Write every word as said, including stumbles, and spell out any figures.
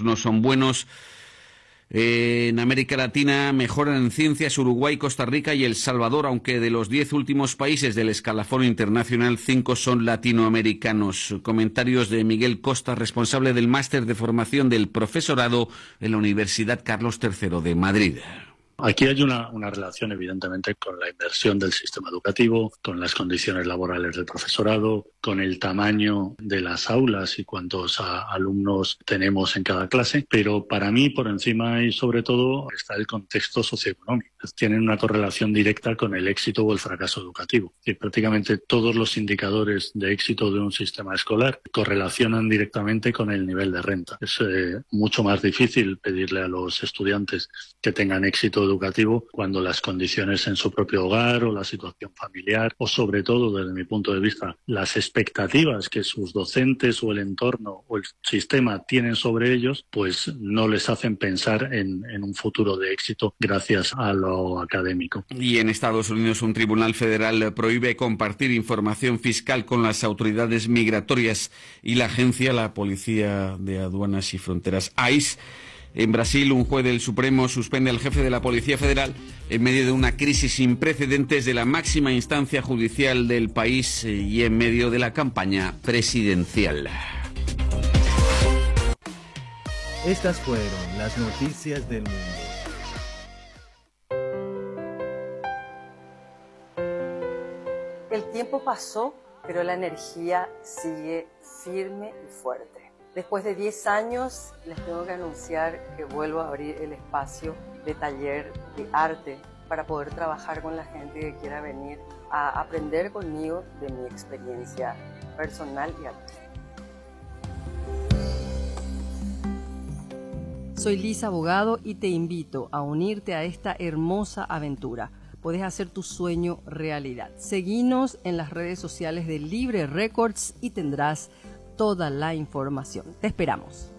no son buenos. En América Latina mejoran en ciencias Uruguay, Costa Rica y El Salvador, aunque de los diez últimos países del escalafón internacional, cinco son latinoamericanos. Comentarios de Miguel Costa, responsable del máster de formación del profesorado en la Universidad Carlos tercero de Madrid. Aquí hay una, una relación, evidentemente, con la inversión del sistema educativo, con las condiciones laborales del profesorado, con el tamaño de las aulas y cuántos a, alumnos tenemos en cada clase. Pero para mí, por encima y sobre todo, está el contexto socioeconómico. Tienen una correlación directa con el éxito o el fracaso educativo. Y prácticamente todos los indicadores de éxito de un sistema escolar correlacionan directamente con el nivel de renta. Es eh, mucho más difícil pedirle a los estudiantes que tengan éxito educativo cuando las condiciones en su propio hogar o la situación familiar o sobre todo desde mi punto de vista las expectativas que sus docentes o el entorno o el sistema tienen sobre ellos pues no les hacen pensar en, en un futuro de éxito gracias a lo académico. Y en Estados Unidos un tribunal federal prohíbe compartir información fiscal con las autoridades migratorias y la agencia, la Policía de Aduanas y Fronteras, I C E. En Brasil, un juez del Supremo suspende al jefe de la Policía Federal en medio de una crisis sin precedentes de la máxima instancia judicial del país y en medio de la campaña presidencial. Estas fueron las noticias del mundo. El tiempo pasó, pero la energía sigue firme y fuerte. Después de diez años, les tengo que anunciar que vuelvo a abrir el espacio de taller de arte para poder trabajar con la gente que quiera venir a aprender conmigo de mi experiencia personal y artística. Soy Lisa Abogado y te invito a unirte a esta hermosa aventura. Puedes hacer tu sueño realidad. Seguinos en las redes sociales de Libre Records y tendrás toda la información. Te esperamos.